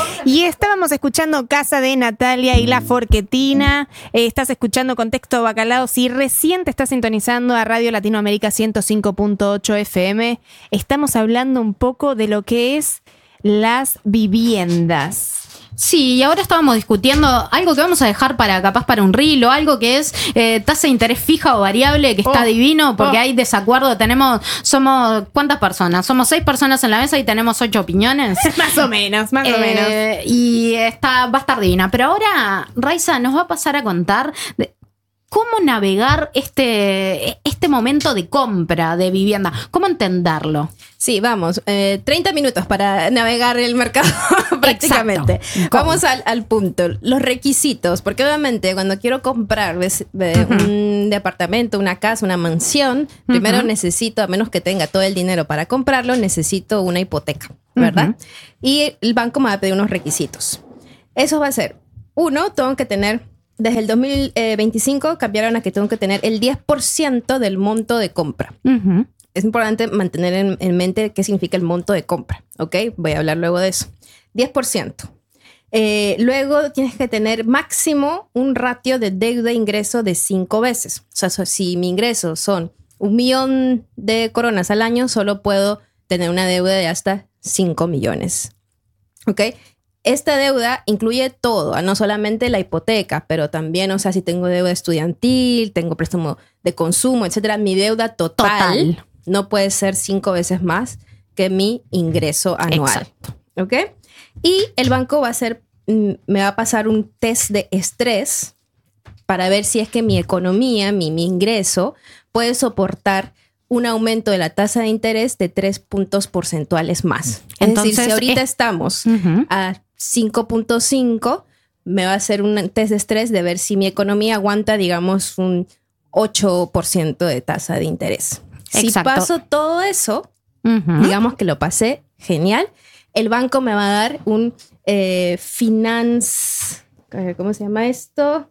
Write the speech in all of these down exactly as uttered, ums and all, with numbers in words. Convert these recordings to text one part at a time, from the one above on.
Y estábamos escuchando Casa de Natalia y La Forquetina. Eh, estás escuchando Contexto Bacalao. Si recién te estás sintonizando a Radio Latinoamérica ciento cinco punto ocho F M, estamos hablando un poco de lo que es las viviendas. Sí, y ahora estábamos discutiendo algo que vamos a dejar para capaz para un reel o algo que es eh, tasa de interés fija o variable, que está Oh, divino porque oh. hay desacuerdo. Tenemos, somos, ¿cuántas personas? Somos seis personas en la mesa y tenemos ocho opiniones. Más o menos, más o Eh, menos. Y está, va a estar divina. Pero ahora Raiza nos va a pasar a contar de cómo navegar este, este momento de compra de vivienda. ¿Cómo entenderlo? Sí, vamos, eh, treinta minutos para navegar el mercado prácticamente. Exacto. Vamos al, al punto, los requisitos, porque obviamente cuando quiero comprar ves, eh, Uh-huh. un departamento, una casa, una mansión, primero Uh-huh. necesito, a menos que tenga todo el dinero para comprarlo, necesito una hipoteca, ¿verdad? Uh-huh. Y el banco me va a pedir unos requisitos. Eso va a ser, uno, tengo que tener, desde el dos mil veinticinco cambiaron a que tengo que tener el diez por ciento del monto de compra. Uh-huh. Es importante mantener en, en mente qué significa el monto de compra, ¿ok? Voy a hablar luego de eso. diez por ciento. Eh, luego tienes que tener máximo un ratio de deuda-ingreso de cinco veces. O sea, so, si mi ingreso son un millón de coronas al año, solo puedo tener una deuda de hasta cinco millones, ¿ok? Esta deuda incluye todo, no solamente la hipoteca, pero también, o sea, si tengo deuda estudiantil, tengo préstamo de consumo, etcétera, mi deuda total, Total. no puede ser cinco veces más que mi ingreso anual. Exacto. ¿Ok? Y el banco va a hacer, mm, me va a pasar un test de estrés para ver si es que mi economía, mi, mi ingreso, puede soportar un aumento de la tasa de interés de tres puntos porcentuales más. Es Entonces, decir, si ahorita es- estamos Uh-huh. a cinco punto cinco, me va a hacer un test de estrés de ver si mi economía aguanta, digamos, un ocho por ciento de tasa de interés. Si Exacto. paso todo eso, Uh-huh. digamos que lo pasé genial, el banco me va a dar un eh, finance, ¿cómo se llama esto?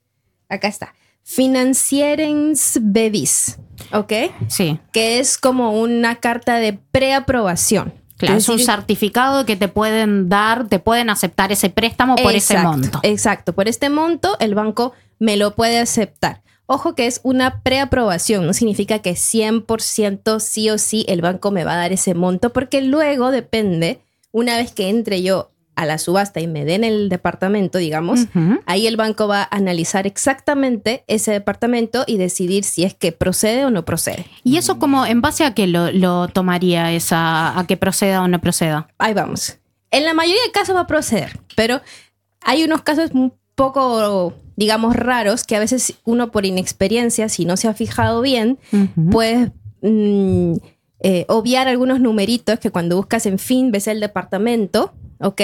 Acá está. Financierings Bevis, ¿ok? Sí. Que es como una carta de preaprobación. Claro, es un decir, certificado que te pueden dar, te pueden aceptar ese préstamo por ese exacto, monto. Exacto, por este monto el banco me lo puede aceptar. Ojo que es una preaprobación, no significa que cien por ciento sí o sí el banco me va a dar ese monto, porque luego depende, una vez que entre yo a la subasta y me den el departamento, digamos, Uh-huh. ahí el banco va a analizar exactamente ese departamento y decidir si es que procede o no procede. ¿Y eso como en base a qué lo, lo tomaría esa, a que proceda o no proceda? Ahí vamos. En la mayoría de casos va a proceder, pero hay unos casos un poco, digamos, raros que a veces uno por inexperiencia, si no se ha fijado bien, Uh-huh. puede mm, eh, obviar algunos numeritos que cuando buscas en fin ves el departamento, ¿ok?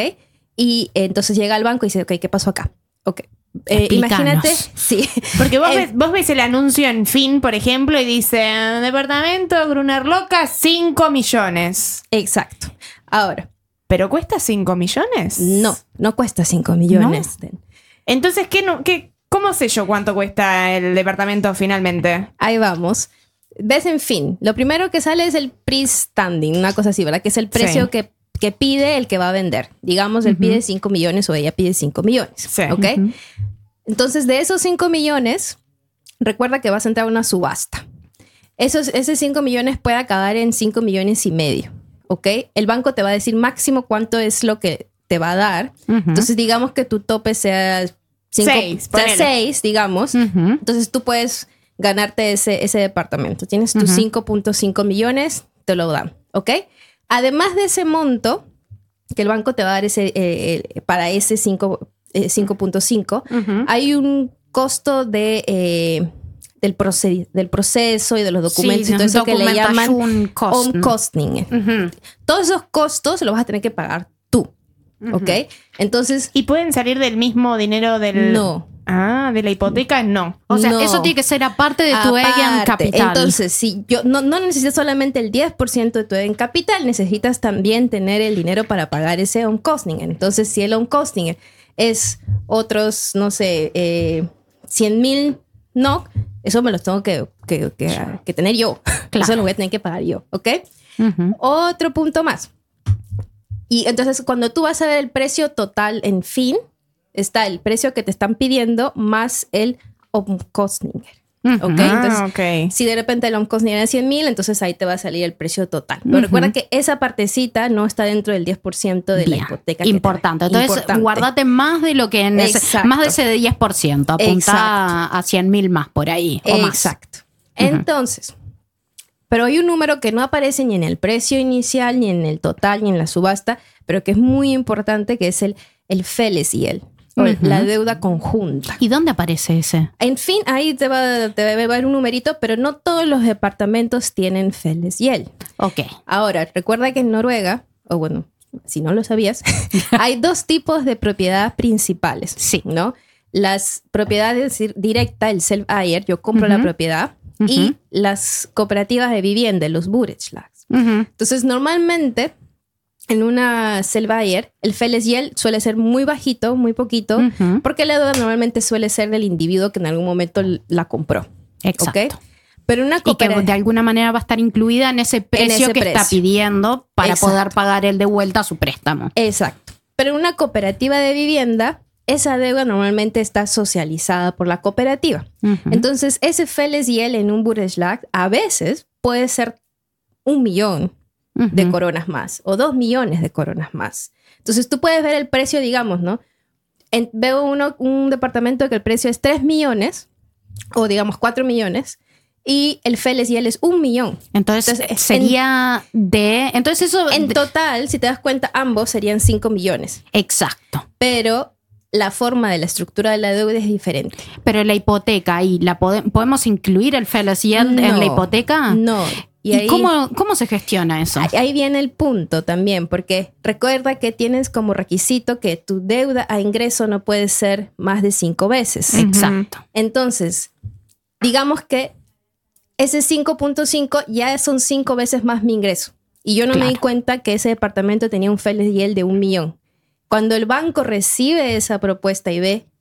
Y eh, entonces llega al banco y dice, ok, ¿qué pasó acá? Ok. Eh, Explícanos. imagínate, sí. Porque vos, Eh, ves, vos ves el anuncio en Fin, por ejemplo, y dice, departamento Gruner Loca, cinco millones. Exacto. Ahora, ¿Pero cuesta cinco millones? no, no cuesta cinco millones. Entonces, ¿qué, no- qué, ¿cómo sé yo cuánto cuesta el departamento finalmente? Ahí vamos. Ves, en fin, lo primero que sale es el price standing, una cosa así, ¿verdad? Que es el precio Sí. que, que pide el que va a vender. Digamos, él Ujú. pide cinco millones o ella pide cinco millones. Sí. ¿Ok? Ujú. Entonces, de esos cinco millones, recuerda que vas a entrar a una subasta. Esos, ese cinco millones puede acabar en cinco millones y medio. ¿Ok? El banco te va a decir máximo cuánto es lo que te va a dar. Ujú. Entonces, digamos que tu tope sea cinco, Seis, sea ponele. seis, digamos. Ujú. Entonces tú puedes ganarte ese, ese departamento. Tienes tus Ujú. cinco punto cinco millones, te lo dan, ¿ok? Además de ese monto que el banco te va a dar ese, eh, eh, para ese cinco punto cinco, Ujú. hay un costo de, eh, del, proced- del proceso y de los documentos Sí, y todo eso que le llaman documentation cost. on costing. Ujú. Todos esos costos los vas a tener que pagar tú, ¿ok? Entonces, ¿Y pueden salir del mismo dinero del...? no. Ah, de la hipoteca no. O sea, No. eso tiene que ser aparte de tu Egen Aparte. Capital. Entonces, si yo no, no necesitas solamente el diez por ciento de tu Egen Capital, necesitas también tener el dinero para pagar ese on costing. Entonces, si el on costing es otros, no sé, eh, cien mil N O C, eso me los tengo que, que, que, que tener yo. Claro. Eso lo voy a tener que pagar yo, ¿ok? Ujú. Otro punto más. Y entonces cuando tú vas a ver el precio total en fin, está el precio que te están pidiendo más el Omkostninger. Ujú. ¿Ok? Entonces, Ah, ok. si de repente el Omkostninger es cien mil, entonces ahí te va a salir el precio total. Pero Ujú. recuerda que esa partecita no está dentro del diez por ciento de la Bien. hipoteca. que te Importante. da. Entonces, Importante. guárdate más de lo que en ese, Exacto. más de ese diez por ciento. Apunta Exacto. a cien mil más por ahí o más. Exacto. Entonces, pero hay un número que no aparece ni en el precio inicial, ni en el total, ni en la subasta, pero que es muy importante, que es el, el Fellesgeld, o Ujú. la deuda conjunta. ¿Y dónde aparece ese? En fin, ahí te va, te va a dar un numerito, pero no todos los departamentos tienen Fellesgeld. Ok. Ahora, recuerda que en Noruega, o bueno, si no lo sabías, hay dos tipos de propiedad principales. Sí. ¿No? Las propiedades directas, el self-hire, yo compro la Ujú. propiedad, Ujú. y las cooperativas de vivienda, los boerechtslags. Ujú. Entonces, normalmente, en una self-hire, el Fellesgeld suele ser muy bajito, muy poquito, Ujú. porque la deuda normalmente suele ser del individuo que en algún momento la compró. Exacto. ¿Ok? Pero una Y que cooperativa... de alguna manera va a estar incluida en ese precio ese que precio. está pidiendo para Exacto. poder pagar él de vuelta su préstamo. Exacto. Pero en una cooperativa de vivienda, esa deuda normalmente está socializada por la cooperativa. Ujú. Entonces, ese Fellesgeld en un boerechtslag a veces puede ser un millón Ujú. de coronas más o dos millones de coronas más. Entonces, tú puedes ver el precio, digamos, ¿no? En- veo uno, un departamento que el precio es tres millones o digamos cuatro millones y el Fellesgeld es un millón. Entonces, Entonces, sería de... Entonces eso... En de- total, si te das cuenta, ambos serían cinco millones. exacto. Pero la forma de la estructura de la deuda es diferente. Pero la hipoteca ahí, ¿la pode- ¿podemos incluir el Fellesgeld en No, la hipoteca? No. ¿Y, ahí, cómo, cómo se gestiona eso? ahí- ahí viene el punto también, porque recuerda que tienes como requisito que tu deuda a ingreso no puede ser más de cinco veces. Exacto. Entonces, digamos que ese cinco punto cinco ya son cinco veces más mi ingreso. Y yo no me di Claro. cuenta que ese departamento tenía un Fellesgeld de un millón. Cuando el banco recibe esa propuesta y ve...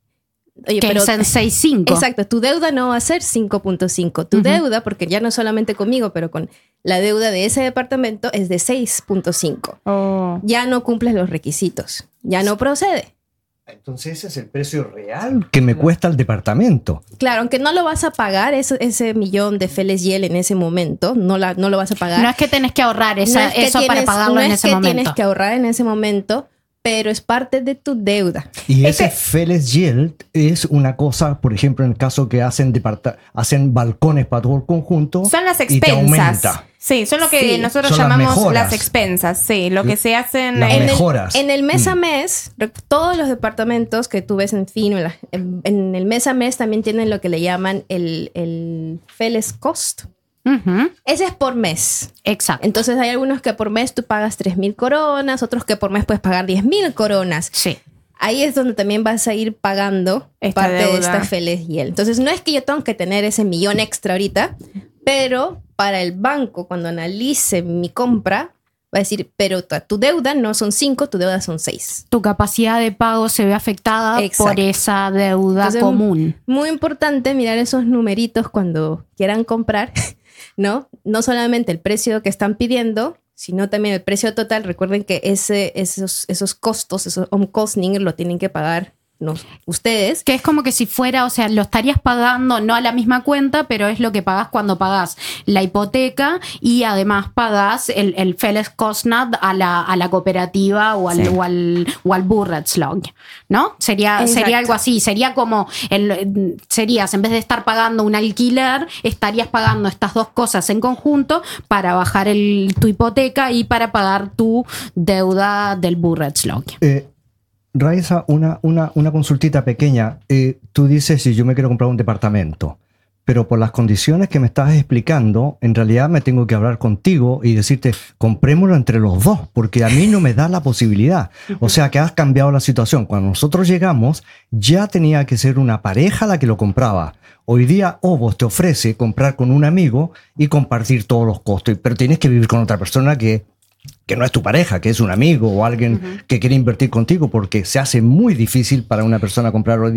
Oye, Que es en seis punto cinco. Exacto, tu deuda no va a ser cinco punto cinco. Tu Ujú. deuda, porque ya no solamente conmigo, pero con la deuda de ese departamento es de seis punto cinco. Oh. Ya no cumples los requisitos. Ya no procede. Entonces ese es el precio real que me cuesta el departamento. Claro, aunque no lo vas a pagar, ese, ese millón de Fellesgeld en ese momento, no, la, no lo vas a pagar. No es que tenés que ahorrar esa- No es que eso para tienes- pagarlo no en es ese que momento. tienes que ahorrar en ese momento, pero es parte de tu deuda. Y Ese- ese Fellesgeld es una cosa, por ejemplo, en el caso que hacen, departa- hacen balcones para todo el conjunto. Son las y te expensas. aumenta. Sí, son lo que Sí. nosotros Son las llamamos mejoras. las expensas. Sí, lo que se hacen Las en En mejoras. el, en el mes a Mm. mes, re- todos los departamentos que tú ves en Fino, en, la- en- en el mes a mes también tienen lo que le llaman el, el Felleskost. Ujú. Ese es por mes. Exacto. Entonces hay algunos que por mes tú pagas tres mil coronas, otros que por mes puedes pagar diez mil coronas. Sí. Ahí es donde también vas a ir pagando Esta parte de deuda. esta Fellesgeld. Entonces no es que yo tengo que tener ese millón extra ahorita, pero para el banco cuando analice mi compra va a decir, pero tu, tu deuda no son cinco, tu deuda son seis. Tu capacidad de pago se ve afectada Exacto. por esa deuda Entonces, común. Muy importante mirar esos numeritos cuando quieran comprar, ¿no? No solamente el precio que están pidiendo, sino también el precio total. Recuerden que ese, esos, esos costos, esos omkostninger, lo tienen que pagar no, ustedes. Que es como que si fuera, o sea, lo estarías pagando no a la misma cuenta, pero es lo que pagás cuando pagás la hipoteca y además pagás el, el Felleskostnad a la, a la cooperativa o al, Sí. o al, o al Boerechtslag, ¿no? Sería, Exacto. sería algo así, sería como, el, serías, en vez de estar pagando un alquiler, estarías pagando estas dos cosas en conjunto para bajar el, tu hipoteca y para pagar tu deuda del Boerechtslag. Eh, Raiza, una, una, una consultita pequeña. Eh, tú dices, si yo me quiero comprar un departamento, pero por las condiciones que me estás explicando, en realidad me tengo que hablar contigo y decirte, comprémoslo entre los dos, porque a mí no me da la posibilidad. O sea que has cambiado la situación. Cuando nosotros llegamos, ya tenía que ser una pareja la que lo compraba. Hoy día Ovos te ofrece comprar con un amigo y compartir todos los costos, pero tienes que vivir con otra persona que... que no es tu pareja, que es un amigo o alguien uh-huh. que quiere invertir contigo, porque se hace muy difícil para una persona comprar hoy día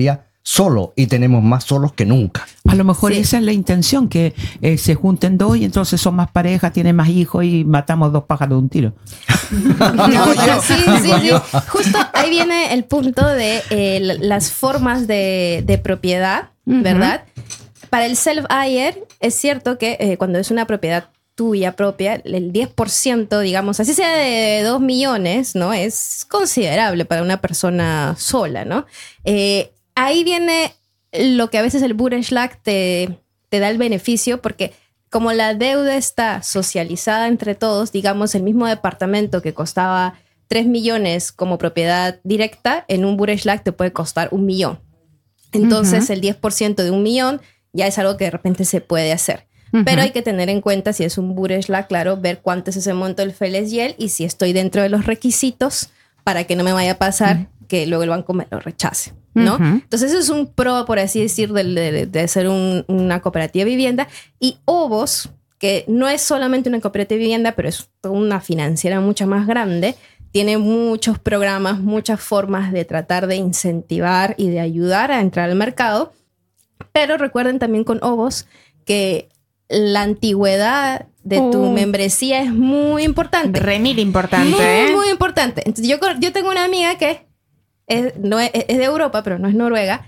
solo y tenemos más solos que nunca. A lo mejor Sí. esa es la intención, que eh, se junten dos y entonces son más parejas, tienen más hijos y matamos dos pájaros de un tiro. No, pero sí, sí, sí. Justo ahí viene el punto de eh, las formas de, de propiedad, ¿verdad? Para el self-hire es cierto que eh, cuando es una propiedad tuya propia, el diez por ciento, digamos, así sea de dos millones, ¿no? Es considerable para una persona sola, ¿no? Eh, ahí viene lo que a veces el Bundesschlag te, te da el beneficio, porque como la deuda está socializada entre todos, digamos, el mismo departamento que costaba tres millones como propiedad directa, en un Bundesschlag te puede costar un millón. Entonces, uh-huh. el diez por ciento de un millón ya es algo que de repente se puede hacer. Uh-huh. Pero hay que tener en cuenta, si es un Bundesschlag, claro, ver cuánto es ese monto del Fellesgeld y si estoy dentro de los requisitos para que no me vaya a pasar uh-huh. que luego el banco me lo rechace, ¿no? Uh-huh. Entonces, eso es un pro, por así decir, de, de, de ser un, una cooperativa de vivienda. Y Ovos, que no es solamente una cooperativa de vivienda, pero es una financiera mucho más grande, tiene muchos programas, muchas formas de tratar de incentivar y de ayudar a entrar al mercado. Pero recuerden también con Ovos que la antigüedad de tu uh. membresía es muy importante. Remil importante, muy, ¿eh? Muy importante. Entonces, yo, yo tengo una amiga que es, no es, es de Europa, pero no es noruega.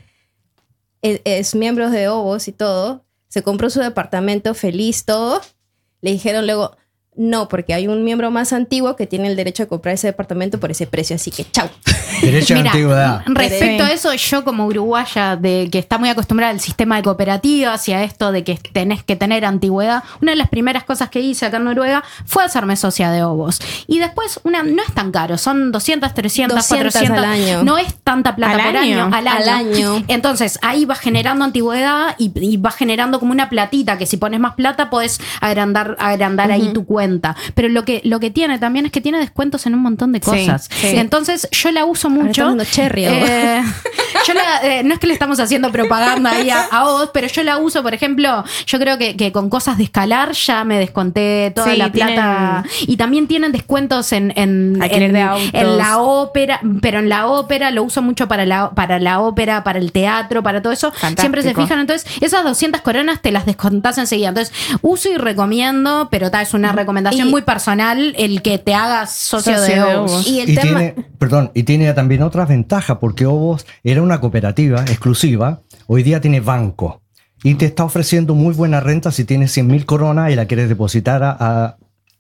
Es, es miembro de Ovos y todo. Se compró su departamento feliz, todo. Le dijeron luego, no, porque hay un miembro más antiguo que tiene el derecho a comprar ese departamento por ese precio. Así que, chau. Derecho Mira, a antigüedad. Respecto Sí. a eso, yo como uruguaya, de que está muy acostumbrada al sistema de cooperativas y a esto de que tenés que tener antigüedad, una de las primeras cosas que hice acá en Noruega fue hacerme socia de Ovos. Y después, una no es tan caro, son doscientas, trescientas, doscientas cuatrocientas. al año. No es tanta plata ¿Al por año? año, al año. Al año. Entonces, ahí vas generando antigüedad y, y vas generando como una platita, que si pones más plata podés agrandar, agrandar uh-huh. ahí tu cuenta. Pero lo que, lo que tiene también es que tiene descuentos en un montón de cosas. Sí, sí. Entonces, yo la uso mucho. Cherry, eh, yo la, eh, no es que le estamos haciendo propaganda ahí a, a vos, pero yo la uso, por ejemplo, yo creo que, que con cosas de escalar ya me desconté toda Sí, la plata. tienen... Y también tienen descuentos en, en, Alquiler en, de autos. en la ópera, pero en la ópera lo uso mucho para la, para la ópera, para el teatro, para todo eso. Fantástico. Siempre se fijan. Entonces, esas doscientas coronas te las descontás enseguida. Entonces, uso y recomiendo, pero ta, es una recomendación y, muy personal el que te hagas socio, socio de de Ovos. Ovos. Y el Y tema... tiene, perdón, y tiene también otras ventajas, porque Ovos era una cooperativa exclusiva, hoy día tiene banco y te está ofreciendo muy buena renta si tienes cien mil coronas y la quieres depositar a, a,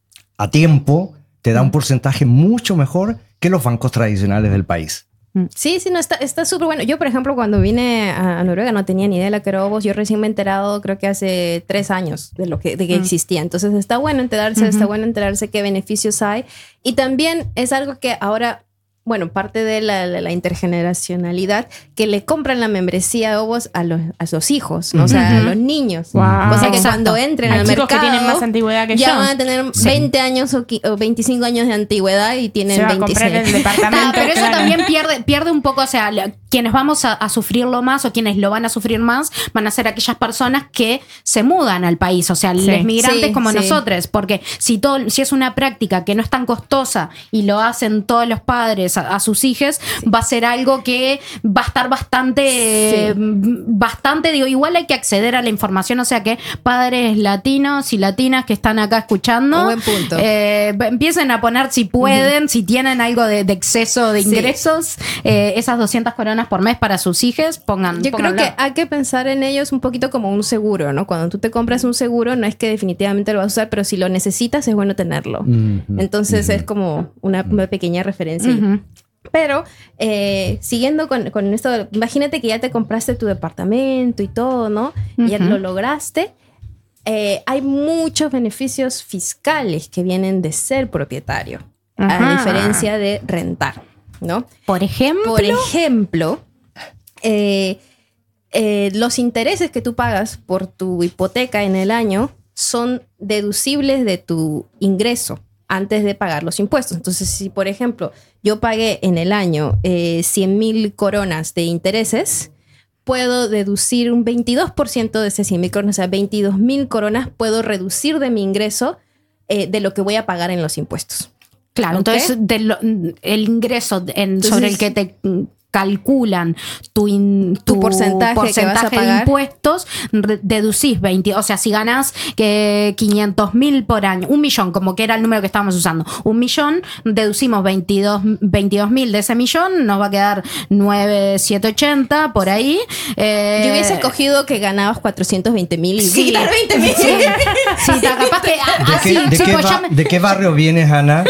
a tiempo, te da un porcentaje mucho mejor que los bancos tradicionales del país. Sí, sí, no, está está súper bueno. Yo, por ejemplo, cuando vine a, a Noruega no tenía ni idea de lo que era Ovos. Yo recién me he enterado, creo que hace tres años de lo que, de que mm. existía. Entonces está bueno enterarse, uh-huh. está bueno enterarse qué beneficios hay. Y también es algo que ahora, bueno, parte de la, la, la intergeneracionalidad, que le compran la membresía de Ovos a los, a los hijos, ¿no? Uh-huh. O sea, a los niños. Wow. O sea, que Exacto. cuando entren Hay al chicos mercado que tienen más antigüedad que ya yo. van a tener Sí. veinte años o, o veinticinco años de antigüedad y tienen Se va a veintiséis. comprar el departamento. Ah, pero eso claro. también pierde, pierde un poco, o sea, la, quienes vamos a, a sufrirlo más o quienes lo van a sufrir más van a ser aquellas personas que se mudan al país, o sea, Sí. los migrantes Sí, como sí. nosotros, porque si todo, si es una práctica que no es tan costosa y lo hacen todos los padres a, a sus hijos, sí. va a ser algo que va a estar bastante, sí. eh, bastante, digo, igual hay que acceder a la información, o sea que padres latinos y latinas que están acá escuchando, Un buen punto. Eh, empiecen a poner si pueden, uh-huh. si tienen algo de, de exceso de ingresos, sí. eh, esas doscientas coronas por mes para sus hijos, pongan. Yo pónganlo. creo que hay que pensar en ellos un poquito como un seguro, ¿no? Cuando tú te compras un seguro, no es que definitivamente lo vas a usar, pero si lo necesitas es bueno tenerlo. Uh-huh. Entonces uh-huh. es como una, una pequeña referencia. Uh-huh. Pero eh, siguiendo con, con esto, imagínate que ya te compraste tu departamento y todo, ¿no? Uh-huh. Y ya lo lograste. Eh, hay muchos beneficios fiscales que vienen de ser propietario, uh-huh. a diferencia de rentar, ¿no? Por ejemplo, Por ejemplo, eh, eh, los intereses que tú pagas por tu hipoteca en el año son deducibles de tu ingreso antes de pagar los impuestos. Entonces, si por ejemplo yo pagué en el año eh, cien mil coronas de intereses, puedo deducir un veintidós por ciento de esas cien mil coronas, o sea, veintidós mil coronas puedo reducir de mi ingreso eh, de lo que voy a pagar en los impuestos. claro, ¿Okay? entonces de lo, el ingreso en, Entonces, sobre el que te calculan tu, in, tu, Tu porcentaje que vas a de pagar. impuestos, re- deducís veinte, o sea, si ganás que quinientos mil por año, un millón, como que era el número que estábamos usando, un millón, deducimos veintidós mil de ese millón, nos va a quedar nueve mil setecientos ochenta por ahí. Eh, Yo hubiese escogido que ganabas cuatrocientos veinte mil y Sí. quitar veinte mil. Sí, sí, está capaz que ah, ¿De, así, qué, de, sí, qué pues ba- ya me- ¿De qué barrio vienes, Ana?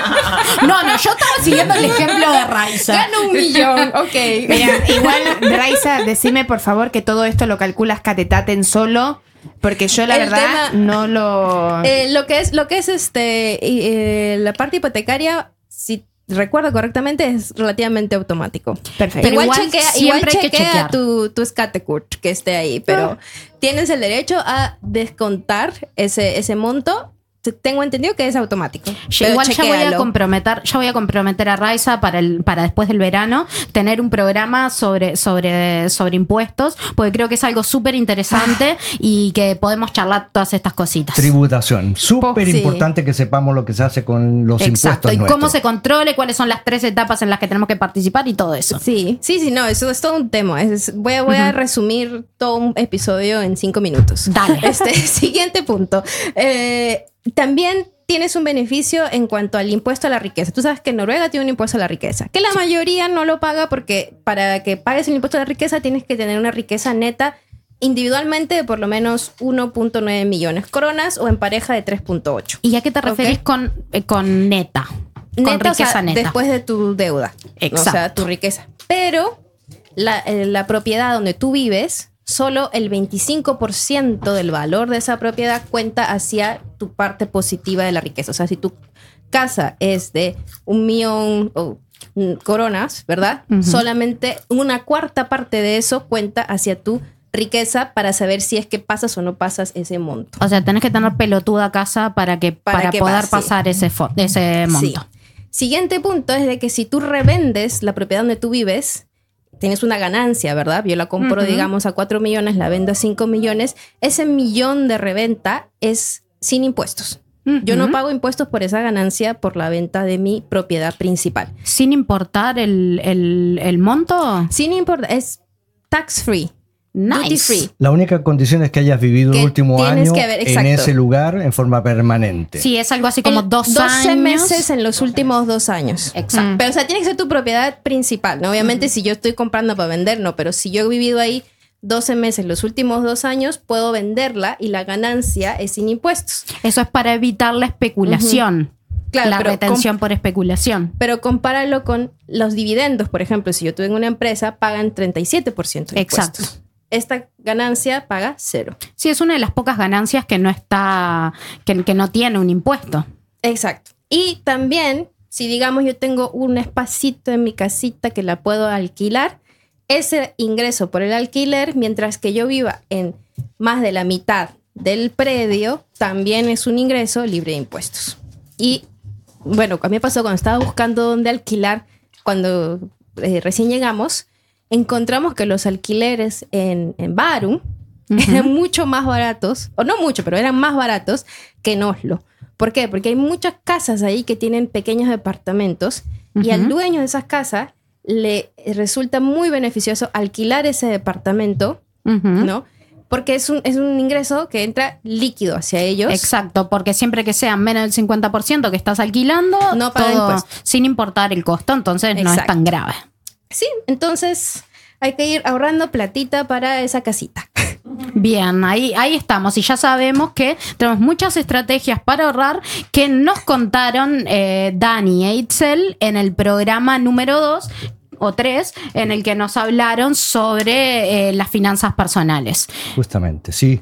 No, no, yo estaba siguiendo el ejemplo de Raiza. Gano un millón, ok. Mira, igual, Raiza, decime por favor que todo esto lo calculas catetaten solo, porque yo la El verdad tema- no lo... Eh, lo que es, lo que es este, y, eh, la parte hipotecaria, si recuerdo correctamente, es relativamente automático. Perfecto. Pero igual, igual chequea, igual siempre hay que chequea chequear. tu, tu Skattekurt que esté ahí, pero tienes el derecho a descontar ese, ese monto. Te- Tengo entendido que es automático. Yo pero igual ya voy a chequéalo. comprometer, ya voy a comprometer a Raiza para el, para después del verano tener un programa sobre, sobre, sobre impuestos, porque creo que es algo súper interesante y que podemos charlar todas estas cositas. Tributación. Súper Sí. importante que sepamos lo que se hace con los Exacto, impuestos y nuestros. cómo se controle, cuáles son las tres etapas en las que tenemos que participar y todo eso. Sí, sí, sí, no, eso es todo un tema. Es- voy a, voy a resumir todo un episodio en cinco minutos. Dale. Este, siguiente punto. Eh, también tienes un beneficio en cuanto al impuesto a la riqueza. Tú sabes que Noruega tiene un impuesto a la riqueza, que la mayoría no lo paga porque para que pagues el impuesto a la riqueza tienes que tener una riqueza neta individualmente de por lo menos uno punto nueve millones coronas o en pareja de tres punto ocho. ¿Y a qué te referís Ok. con, eh, con neta? Con Neta, o riqueza sea, neta. después de tu deuda. Exacto. O sea, tu riqueza. Pero la, eh, la propiedad donde tú vives, solo el veinticinco por ciento del valor de esa propiedad cuenta hacia tu parte positiva de la riqueza. O sea, si tu casa es de un millón o, mm, coronas, ¿verdad? Ujú. Solamente una cuarta parte de eso cuenta hacia tu riqueza para saber si es que pasas o no pasas ese monto. O sea, tenés que tener pelotuda casa para que Para para, que poder pase. pasar ese, fo- ese monto. Sí. Siguiente punto es de que si tú revendes la propiedad donde tú vives, tienes una ganancia, ¿verdad? Yo la compro, Ujú. digamos, a cuatro millones, la vendo a cinco millones. Ese millón de reventa es sin impuestos. Yo no Ujú. pago impuestos por esa ganancia por la venta de mi propiedad principal. Sin importar el, el, el monto. Sin importar, es tax free, Nice. duty free. La única condición es que hayas vivido Que el último tienes año que haber- en exacto. ese lugar en forma permanente. Sí, es algo así como El- dos doce años. meses en los últimos dos años. Exacto. Pero, o sea, tiene que ser tu propiedad principal, ¿no? Obviamente, si yo estoy comprando para vender, no. Pero si yo he vivido ahí doce meses los últimos dos años, puedo venderla y la ganancia es sin impuestos. Eso es para evitar la especulación. Claro, la pero retención por especulación. Pero compáralo con los dividendos, por ejemplo. Si yo tuve una empresa, pagan treinta y siete por ciento de Exacto. impuestos. Esta ganancia paga cero. Sí, es una de las pocas ganancias que no está, que, que no tiene un impuesto. Exacto. Y también, si digamos yo tengo un espacito en mi casita que la puedo alquilar, ese ingreso por el alquiler, mientras que yo viva en más de la mitad del predio, también es un ingreso libre de impuestos. Y bueno, a mí me pasó cuando estaba buscando dónde alquilar, cuando eh, recién llegamos, encontramos que los alquileres en, en Barum eran mucho más baratos, o no mucho, pero eran más baratos que en Oslo. ¿Por qué? Porque hay muchas casas ahí que tienen pequeños departamentos y al Ujú. dueño de esas casas le resulta muy beneficioso alquilar ese departamento, Ujú. ¿no? Porque es un, es un ingreso que entra líquido hacia ellos. Exacto, porque siempre que sea menos del cincuenta por ciento que estás alquilando, No paga todo impuestos. sin importar el costo, entonces no es Exacto. tan grave. Sí, entonces hay que ir ahorrando platita para esa casita. Bien, ahí, ahí estamos y ya sabemos que tenemos muchas estrategias para ahorrar que nos contaron eh, Dani e Itzel en el programa número dos o tres en el que nos hablaron sobre eh, las finanzas personales. Justamente, sí.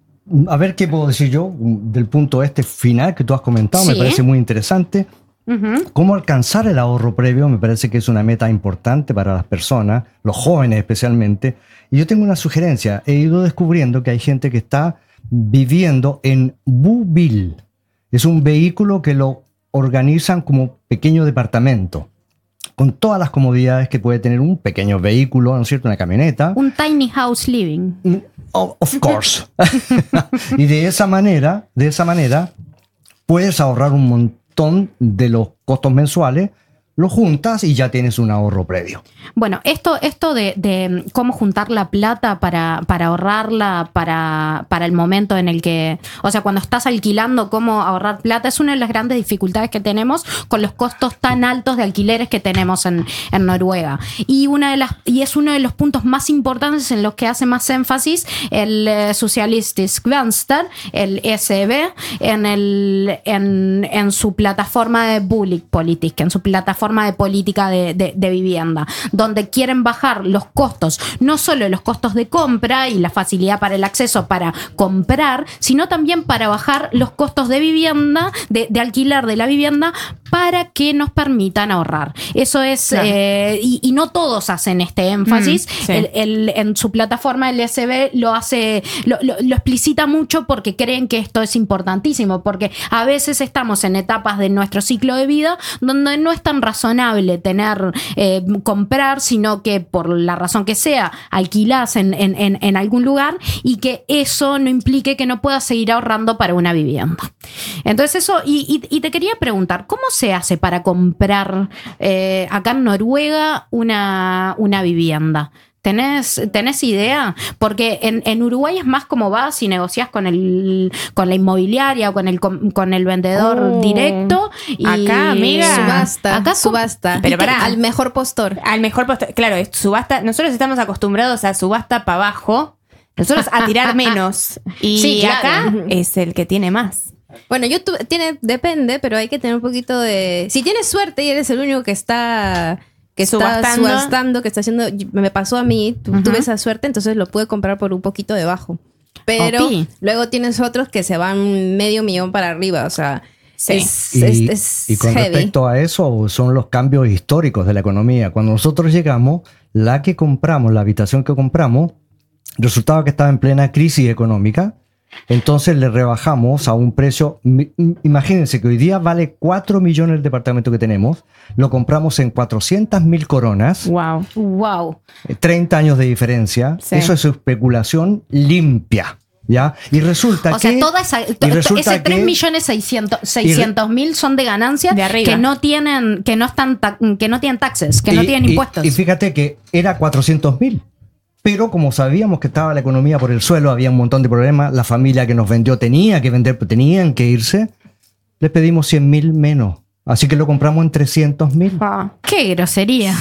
A ver qué puedo decir yo del punto este final que tú has comentado, me Sí. parece muy interesante. Ujú. Cómo alcanzar el ahorro previo me parece que es una meta importante para las personas, los jóvenes especialmente. Y yo tengo una sugerencia. He ido descubriendo que hay gente que está viviendo en Bubil. Es un vehículo que lo organizan como pequeño departamento, con todas las comodidades que puede tener un pequeño vehículo, ¿no es cierto? Una camioneta. Un tiny house living. Mm, oh, of course. Y de esa manera, de esa manera, puedes ahorrar un montón de los costos mensuales, lo juntas y ya tienes un ahorro previo. Bueno, esto, esto de, de cómo juntar la plata para, para ahorrarla para, para el momento en el que, o sea, cuando estás alquilando, cómo ahorrar plata, es una de las grandes dificultades que tenemos con los costos tan altos de alquileres que tenemos en, en Noruega. Y, una de las, y es uno de los puntos más importantes en los que hace más énfasis el eh, Socialistisk Venstre, el S E V, en, el, en, en su plataforma de Boligpolitik, en su plataforma de política de, de, de vivienda, donde quieren bajar los costos, no solo los costos de compra y la facilidad para el acceso para comprar, sino también para bajar los costos de vivienda, de, de alquiler de la vivienda, para que nos permitan ahorrar. Eso es, claro. eh, y, y no todos hacen este énfasis. Mm, sí. el, el, en su plataforma el S B lo hace, lo, lo, lo explicita mucho porque creen que esto es importantísimo, porque a veces estamos en etapas de nuestro ciclo de vida donde no es tan razonable tener, eh, comprar, sino que por la razón que sea, alquilás en, en, en, en algún lugar y que eso no implique que no puedas seguir ahorrando para una vivienda. Entonces eso, y, y, y te quería preguntar, ¿cómo se hace para comprar eh, acá en Noruega una, una vivienda? ¿Tenés, ¿Tenés idea? Porque en, en Uruguay es más como vas y negociás con el con la inmobiliaria o con el con, con el vendedor oh. directo. Y acá, amiga. Subasta. Acá subasta. Pero pará. Al mejor postor. Al mejor postor. Claro, es subasta. Nosotros estamos acostumbrados a subasta para abajo. Nosotros a tirar menos. Y sí, claro. Acá es el que tiene más. Bueno, yo tu, tiene, depende, pero hay que tener un poquito de... Si tienes suerte y eres el único que está... que está subastando. subastando, que está haciendo, me pasó a mí, tu, uh-huh. tuve esa suerte, entonces lo pude comprar por un poquito debajo. Pero okay. luego tienes otros que se van medio millón para arriba, o sea, sí. es, y, es, es y con heavy. Respecto a eso, son los cambios históricos de la economía. Cuando nosotros llegamos, la que compramos, la habitación que compramos, resultaba que estaba en plena crisis económica. Entonces le rebajamos a un precio, imagínense que hoy día vale cuatro millones el departamento que tenemos, lo compramos en cuatrocientas mil coronas. Wow. Wow. treinta años de diferencia, sí. Eso es especulación limpia. ¿Ya? Y resulta o que... O sea, toda esa, to, ese tres millones seiscientos mil son de ganancias de que no tienen, que no están, que no tienen taxes, que y, no tienen impuestos. Y, y fíjate que era cuatrocientos mil. Pero como sabíamos que estaba la economía por el suelo, había un montón de problemas, la familia que nos vendió tenía que vender, tenían que irse, les pedimos cien mil menos. Así que lo compramos en trescientos mil. Ah, ¡qué grosería!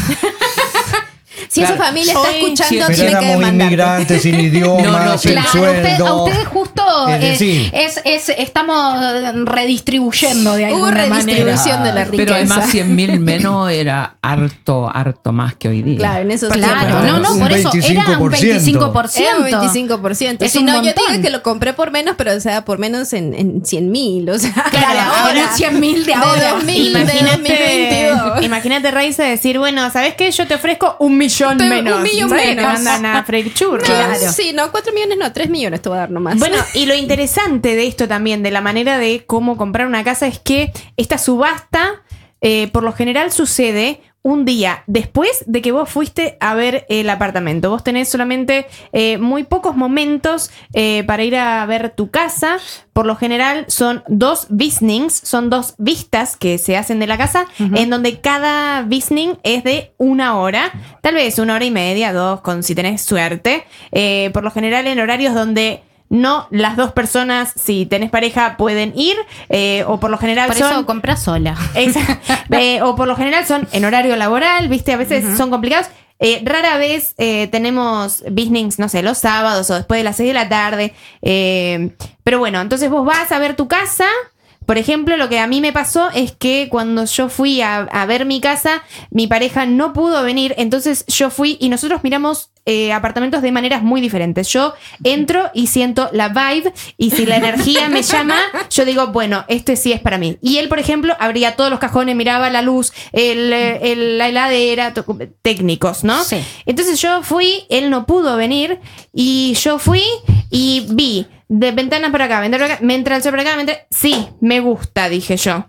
Si claro. esa familia está escuchando, sí, pero tiene que demandarte. Inmigrantes, sin idioma, no, no, sin claro, sueldo. Usted, a ustedes justo es decir, es, es, es, estamos redistribuyendo de alguna manera. Hubo redistribución manera. de la riqueza. Pero además cien mil menos era harto, harto más que hoy día. Claro, en eso claro, no, no, por eso era un veinticinco por ciento. Era un veinticinco por ciento. Es si un no, montón. Yo digo que lo compré por menos, pero o sea, por menos en, en cien mil. O sea, claro, ahora cien mil de ahora. De dos mil, de dos mil veintidós. Imagínate, Raiza, decir, bueno, ¿sabes qué? Yo te ofrezco un millón te, menos. Un millón ¿sabes? menos. Te mandan a freír churros. Claro. Sí, no, cuatro millones no, tres millones te voy a dar nomás. Bueno, y lo interesante de esto también, de la manera de cómo comprar una casa, es que esta subasta, eh, por lo general, sucede un día después de que vos fuiste a ver el apartamento. Vos tenés solamente eh, muy pocos momentos eh, para ir a ver tu casa. Por lo general son dos visnings, son dos vistas que se hacen de la casa, uh-huh. en donde cada visning es de una hora, tal vez una hora y media, dos, con, si tenés suerte. Eh, por lo general en horarios donde no las dos personas, si tenés pareja, pueden ir, eh, o por lo general por son... Por eso compras sola. eh, o por lo general son en horario laboral, ¿viste? A veces uh-huh. son complicados. Eh, rara vez eh, tenemos business, no sé, los sábados o después de las seis de la tarde. Eh, pero bueno, entonces vos vas a ver tu casa. Por ejemplo, lo que a mí me pasó es que cuando yo fui a, a ver mi casa, mi pareja no pudo venir, entonces yo fui y nosotros miramos eh, apartamentos de maneras muy diferentes. Yo entro y siento la vibe y si la energía me llama, yo digo, bueno, este sí es para mí. Y él, por ejemplo, abría todos los cajones, miraba la luz, el, el, la heladera, to- técnicos, ¿no? Sí. Entonces yo fui, él no pudo venir y yo fui y vi de ventanas por acá, ventanas por acá, me entra el sol por acá, me entra... Sí, me gusta, dije yo.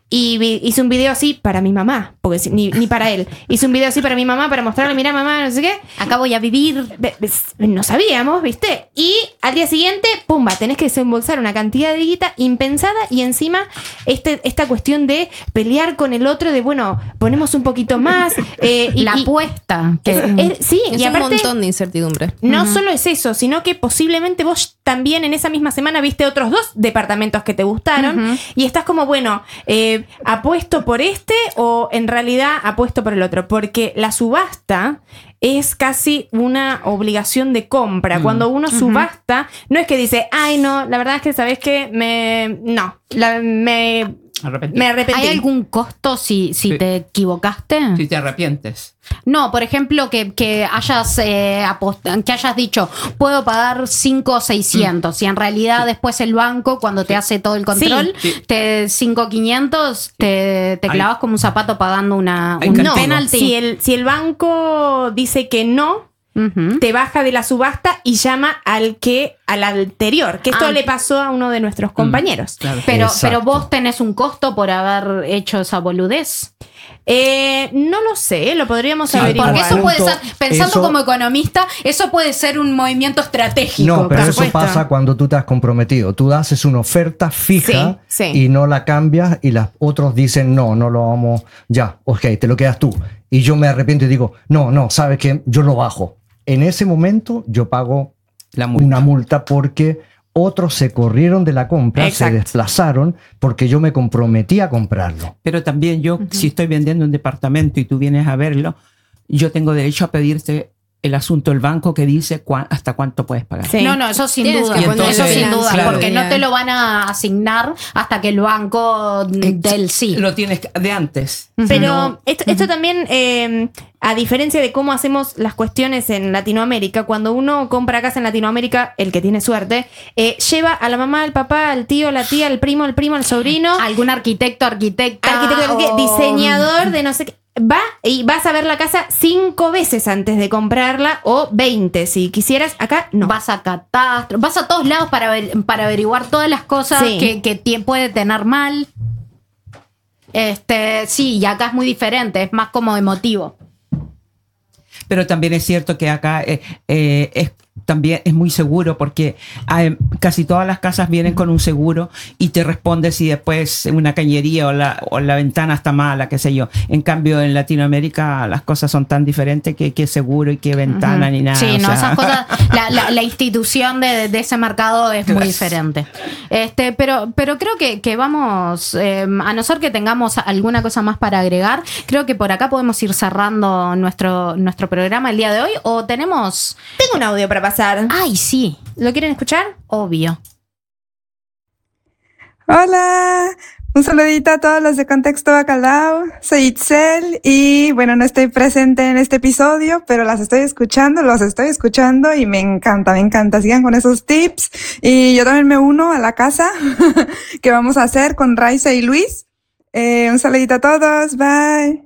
y vi- hice un video así para mi mamá, porque si- ni, ni para él. Hice un video así para mi mamá, para mostrarle, mirá mamá, no sé qué. Acá voy a vivir. Ve- ves, No sabíamos, ¿viste? Y al día siguiente, pumba, tenés que desembolsar una cantidad de guita impensada y encima este, esta cuestión de pelear con el otro, de bueno, ponemos un poquito más. eh, y, La y- apuesta. Que, es- es- sí, Es y un aparte, montón de incertidumbre. no solo es eso, sino que posiblemente vos también en esa misma semana viste otros dos departamentos que te gustaron Ujú. y estás como, bueno, eh, ¿apuesto por este o en realidad apuesto por el otro? Porque la subasta es casi una obligación de compra. Cuando uno subasta, no es que dice, ay, no, la verdad es que, ¿sabes qué? Me... No, la- me... Arrepentido. Me arrepentí. ¿Hay algún costo si, si Sí. te equivocaste? Si te arrepientes. No, por ejemplo, que, que hayas eh, apost- que hayas dicho, puedo pagar cinco o seiscientos, y en realidad después el banco, cuando te hace todo el control, Sí. te cinco quinientos, te, te Hay- clavas como un zapato pagando una, Hay un castigo. penalty. Si el, si el banco dice que no, Ujú. te baja de la subasta y llama al que al anterior, que esto Ah. le pasó a uno de nuestros compañeros. Claro. Pero, Exacto. pero vos tenés un costo por haber hecho esa boludez. Eh, no lo sé, lo podríamos Sí, averiguar. Porque eso puede punto, ser, pensando eso- como economista, eso puede ser un movimiento estratégico. No, pero por eso supuesto. pasa cuando tú te has comprometido. Tú haces una oferta fija Sí, sí. y no la cambias y los otros dicen, no, no lo vamos, ya, ok, te lo quedas tú. Y yo me arrepiento y digo, no, no, ¿sabes qué? Yo lo bajo. En ese momento yo pago La multa. una multa porque otros se corrieron de la compra, Exacto. se desplazaron porque yo me comprometí a comprarlo. Pero también yo, si estoy vendiendo un departamento y tú vienes a verlo, yo tengo derecho a pedirte el asunto del banco que dice cuá- hasta cuánto puedes pagar. Sí. No, no, eso sin Tienes duda. que poner Eso sin duda, claro. porque no te lo van a asignar hasta que el banco del sí. Lo tienes de antes. Pero No- esto, esto también, eh, a diferencia de cómo hacemos las cuestiones en Latinoamérica, cuando uno compra casa en Latinoamérica, el que tiene suerte, eh, lleva a la mamá, al papá, al tío, la tía, al primo, al primo, al sobrino, Algún arquitecto, arquitecta. arquitecto, o- diseñador de no sé qué. Va y vas a ver la casa cinco veces antes de comprarla o veinte si quisieras. Acá no. Vas a catastro, vas a todos lados para, ver- para averiguar todas las cosas Sí. que, que tie- puede tener mal. Este, sí, y acá es muy diferente, es más como emotivo. Pero también es cierto que acá eh, eh, es, también es muy seguro porque hay- casi todas las casas vienen con un seguro y te responde si después una cañería o la, o la ventana está mala, qué sé yo. En cambio, en Latinoamérica las cosas son tan diferentes que qué seguro y qué ventana ni nada. Sí, o no, sea, esas cosas, la, la- la institución de, de ese mercado es muy diferente. Este, pero, pero creo que, que vamos, eh, a no ser que tengamos alguna cosa más para agregar, creo que por acá podemos ir cerrando nuestro, nuestro programa el día de hoy, o tenemos... Tengo un audio para pasar. Ay, sí, ¿Lo quieren escuchar? obvio. Hola, un saludito a todos los de Contexto Bacalao. Soy Itzel y bueno, no estoy presente en este episodio, pero las estoy escuchando, los estoy escuchando y me encanta, me encanta. Sigan con esos tips y yo también me uno a la casa que vamos a hacer con Raiza y Luis. Eh, un saludito a todos, bye.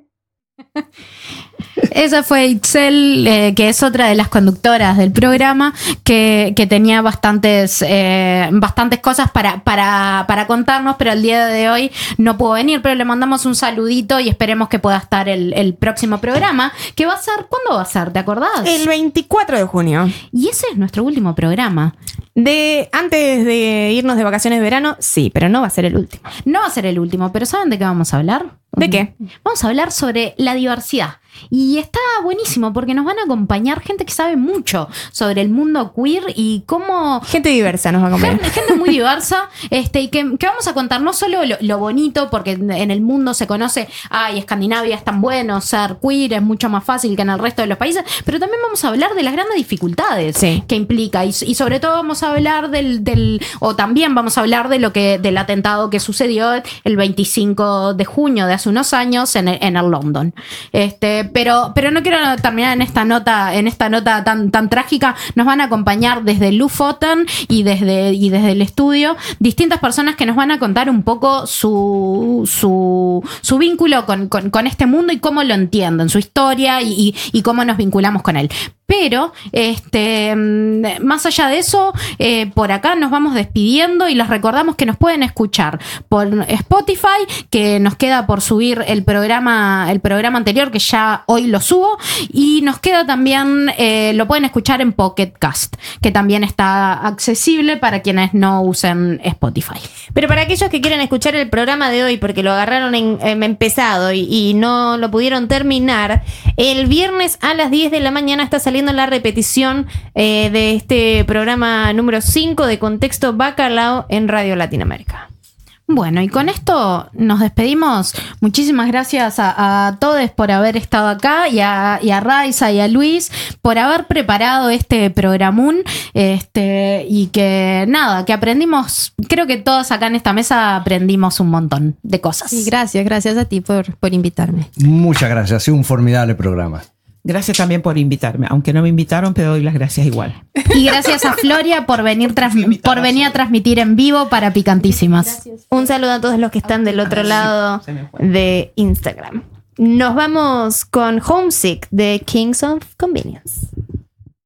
Esa fue Itzel, eh, que es otra de las conductoras del programa, que, que tenía bastantes, eh, bastantes cosas para, para, para contarnos, pero el día de hoy no pudo venir, pero le mandamos un saludito y esperemos que pueda estar el, el próximo programa, que va a ser, ¿cuándo va a ser? ¿Te acordás? El veinticuatro de junio. Y ese es nuestro último programa. De antes de irnos de vacaciones de verano, sí, pero no va a ser el último. No va a ser el último, pero ¿saben de qué vamos a hablar? ¿De qué? Vamos a hablar sobre la diversidad. Y está buenísimo porque nos van a acompañar gente que sabe mucho sobre el mundo queer y cómo... Gente diversa nos va a comer. Gente, gente muy diversa, este, y que, que vamos a contar no solo lo, lo bonito, porque en el mundo se conoce, ay, Escandinavia es tan bueno, ser queer es mucho más fácil que en el resto de los países, pero también vamos a hablar de las grandes dificultades Sí. que implica, y, y sobre todo vamos a hablar del, del, o también vamos a hablar de lo que, del atentado que sucedió el veinticinco de junio de hace unos años en el, en el London. Este, pero, pero no quiero terminar en esta nota, en esta nota tan, tan trágica. Nos van a acompañar desde Lofoten y desde, y desde el estudio distintas personas que nos van a contar un poco su, su, su vínculo con, con, con este mundo y cómo lo entienden, su historia y, y, y cómo nos vinculamos con él. Pero, este, más allá de eso, eh, por acá nos vamos despidiendo y les recordamos que nos pueden escuchar por Spotify, que nos queda por subir el programa, el programa anterior, que ya hoy lo subo, y nos queda también, eh, lo pueden escuchar en Pocket Cast, que también está accesible para quienes no usen Spotify. Pero para aquellos que quieren escuchar el programa de hoy porque lo agarraron en, en empezado y, y no lo pudieron terminar, el viernes a las diez de la mañana está saliendo la repetición eh, de este programa número cinco de Contexto Bacalao en Radio Latinoamérica. Bueno, y con esto nos despedimos. Muchísimas gracias a, a todos por haber estado acá y a, y a Raiza y a Luis por haber preparado este programón, este, y que nada, que aprendimos, creo que todos acá en esta mesa aprendimos un montón de cosas. Sí, gracias, gracias a ti por, por invitarme. Muchas gracias, ha sido un formidable programa. Gracias también por invitarme. Aunque no me invitaron, pero doy las gracias igual. Y gracias a Floria por venir, trans- por venir a transmitir en vivo para Picantísimas. Un saludo a todos los que están del otro lado de Instagram. Nos vamos con Homesick de Kings of Convenience.